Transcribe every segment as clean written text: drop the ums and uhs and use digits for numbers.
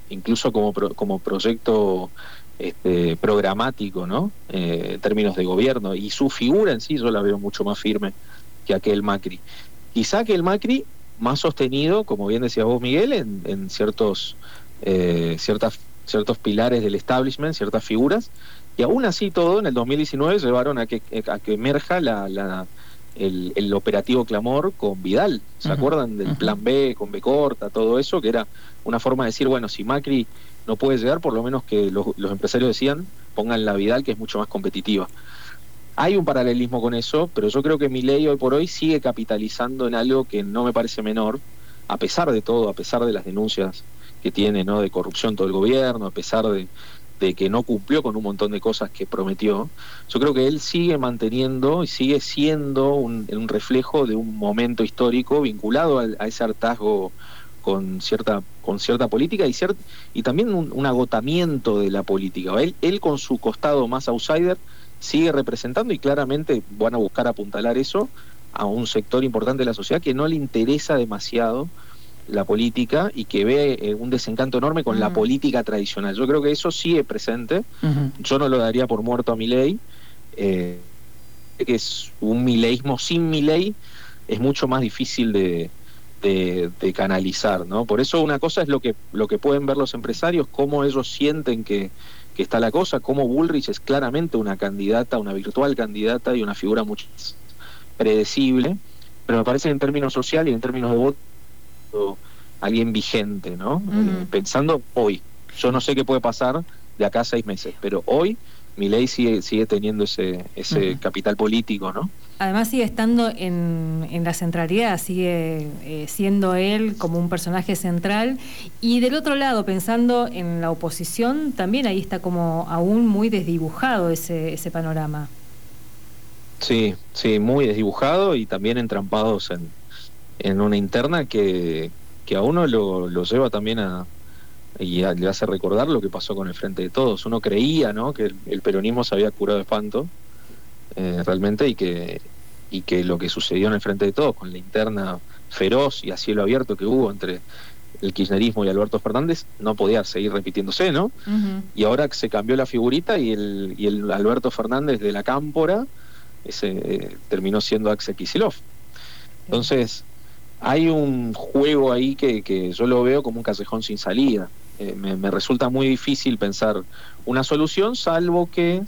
incluso como proyecto programático, ¿no? En términos de gobierno, y su figura en sí yo la veo mucho más firme que aquel Macri. Quizá que el Macri más sostenido, como bien decías vos, Miguel, en ciertos pilares del establishment, ciertas figuras, y aún así todo en el 2019 llevaron a que emerja el operativo Clamor con Vidal. ¿Se acuerdan del plan B con B corta, todo eso? Que era una forma de decir, bueno, si Macri no puede llegar, por lo menos que los empresarios decían, pongan la Vidal, que es mucho más competitiva. Hay un paralelismo con eso, pero yo creo que Milei hoy por hoy sigue capitalizando en algo que no me parece menor, a pesar de todo, a pesar de las denuncias que tiene, ¿no?, de corrupción todo el gobierno, a pesar de que no cumplió con un montón de cosas que prometió. Yo creo que él sigue manteniendo y sigue siendo un reflejo de un momento histórico vinculado a ese hartazgo con cierta política y también un agotamiento de la política. Él con su costado más outsider sigue representando, y claramente van a buscar apuntalar eso a un sector importante de la sociedad que no le interesa demasiado la política y que ve un desencanto enorme con la política tradicional. Yo creo que eso sigue presente. Yo no lo daría por muerto a Milei, que es un mileísmo sin Milei, es mucho más difícil de canalizar, ¿no? Por eso una cosa es lo que pueden ver los empresarios, cómo ellos sienten que está la cosa, cómo Bullrich es claramente una candidata, una virtual candidata y una figura mucho más predecible, pero me parece que en términos sociales y en términos de voto, alguien vigente, ¿no? Pensando hoy, yo no sé qué puede pasar de acá a 6 meses, pero hoy Milei sigue teniendo ese capital político, ¿no? Además sigue estando en la centralidad, sigue siendo él como un personaje central. Y del otro lado, pensando en la oposición, también ahí está como aún muy desdibujado ese panorama. Sí, muy desdibujado y también entrampados en una interna que a uno lo lleva también le hace recordar lo que pasó con el Frente de Todos. Uno creía, ¿no?, que el peronismo se había curado de espanto, realmente, y que lo que sucedió en el Frente de Todos, con la interna feroz y a cielo abierto que hubo entre el kirchnerismo y Alberto Fernández, no podía seguir repitiéndose, ¿no? Y ahora se cambió la figurita y el Alberto Fernández de la Cámpora terminó siendo Axel Kicillof. Entonces hay un juego ahí que yo lo veo como un callejón sin salida. Me resulta muy difícil pensar una solución, salvo que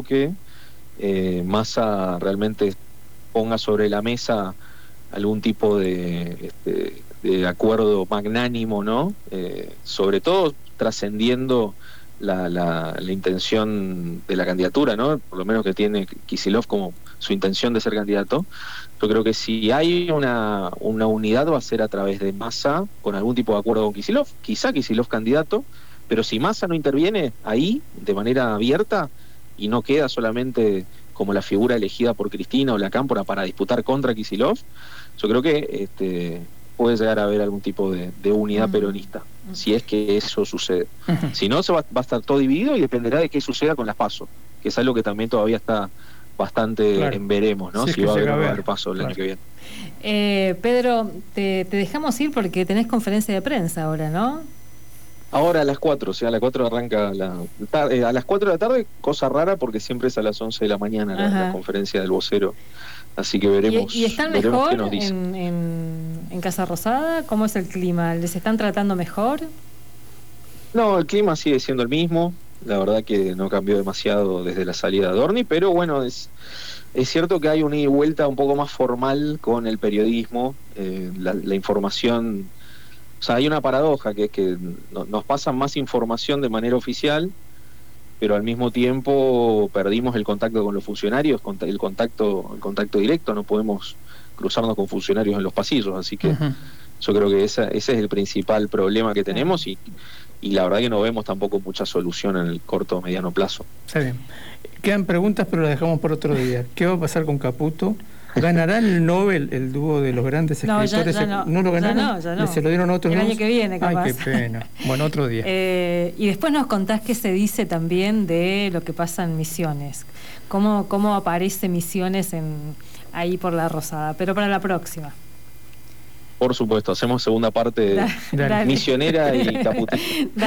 Massa realmente ponga sobre la mesa algún tipo de acuerdo magnánimo, ¿no? Sobre todo trascendiendo la intención de la candidatura, ¿no? Por lo menos que tiene Kicillof como su intención de ser candidato. Yo creo que si hay una unidad va a ser a través de Massa, con algún tipo de acuerdo con Kicillof, quizá Kicillof candidato, pero si Massa no interviene ahí de manera abierta y no queda solamente como la figura elegida por Cristina o la Cámpora para disputar contra Kicillof, yo creo que puede llegar a haber algún tipo de unidad peronista, si es que eso sucede. Si no, se va a estar todo dividido y dependerá de qué suceda con las PASO, que es algo que también todavía está bastante en veremos, ¿no? Si va a haber o no va a haber PASO el año que viene. Pedro, te dejamos ir porque tenés conferencia de prensa ahora, ¿no? Ahora a las 4, o sea, a las 4 arranca a las 4 de la tarde, cosa rara porque siempre es a las 11 de la mañana la conferencia del vocero. Así que veremos. ¿Y están mejor en Casa Rosada? ¿Cómo es el clima? ¿Les están tratando mejor? No, el clima sigue siendo el mismo. La verdad que no cambió demasiado desde la salida de Adorni, pero bueno, es cierto que hay una ida y vuelta un poco más formal con el periodismo, la información. O sea, hay una paradoja, que es que nos pasan más información de manera oficial, pero al mismo tiempo perdimos el contacto con los funcionarios, el contacto directo, no podemos cruzarnos con funcionarios en los pasillos, así que yo creo que ese es el principal problema que tenemos y la verdad que no vemos tampoco mucha solución en el corto o mediano plazo. Está bien. Quedan preguntas, pero las dejamos por otro día. ¿Qué va a pasar con Caputo? ¿Ganará el Nobel el dúo de los grandes escritores? ¿No lo ganaron? Ya no. ¿Se lo dieron a otros? El año que viene, capaz. Ay, qué pena. Bueno, otro día. Y después nos contás qué se dice también de lo que pasa en Misiones. ¿Cómo aparece Misiones ahí por la Rosada? Pero para la próxima. Por supuesto, hacemos segunda parte misionera y caputista.